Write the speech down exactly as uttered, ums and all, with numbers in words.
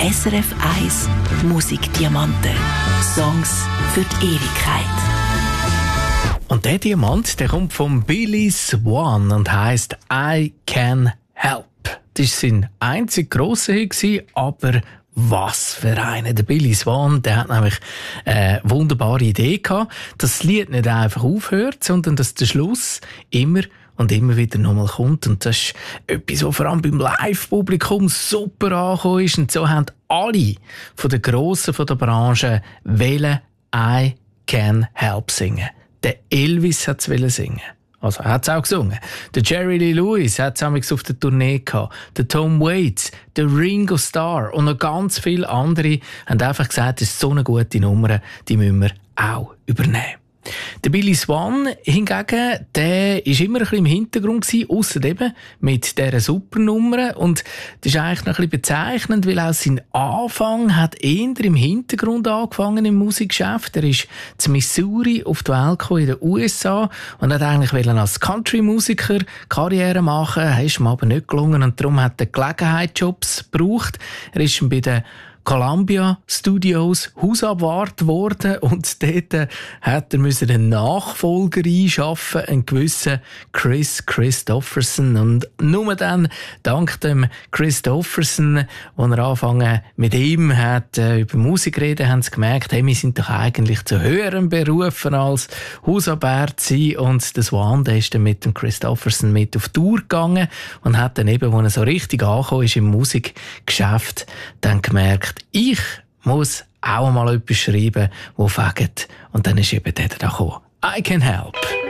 S R F eins Musikdiamanten. Songs für die Ewigkeit. Und der Diamant, der kommt von Billy Swan und heisst «I Can Help». Das war sein einzig grosser Hit, aber was für einen. Der Billy Swan, der hat nämlich eine wunderbare Idee gehabt, dass das Lied nicht einfach aufhört, sondern dass der Schluss immer und immer wieder nochmal kommt. Und das ist etwas, was vor allem beim Live-Publikum super angekommen ist. Und so haben alle von den Grossen von der Branche wollen «I Can Help» singen. Der Elvis hat es singen. Also, er hat es auch gesungen. Der Jerry Lee Lewis hat es auf der Tournee gehabt. Der Tom Waits, der Ringo Starr und noch ganz viele andere haben einfach gesagt, das ist so eine gute Nummer, die müssen wir auch übernehmen. Der Billy Swan hingegen, der ist immer ein bisschen im Hintergrund gewesen, ausser eben mit dieser Supernummer. Und das ist eigentlich noch ein bisschen bezeichnend, weil auch sein Anfang hat eher im Hintergrund angefangen im Musikgeschäft. Er ist zu Missouri auf die Welt gekommen, in den U S A, und hat eigentlich als Country-Musiker Karriere machen, ist ihm aber nicht gelungen und darum hat er Gelegenheitsjobs gebraucht. Er ist bei den Columbia Studios Hausabwart worden und dort hat er einen Nachfolger einschaffen, einen gewissen Kris Kristofferson. Und nur dann, dank dem Kristofferson, als er angefangen mit ihm hat, äh, über Musik reden, haben sie gemerkt, hey, wir sind doch eigentlich zu höheren Berufen als Hausabwart sein. Und das Swan, der ist dann mit dem Kristofferson mit auf Tour gegangen und hat dann eben, als er so richtig angekommen ist im Musikgeschäft, dann gemerkt, ich muss auch mal etwas schreiben, das fängt. Und dann ist eben der da gekommen. I Can Help.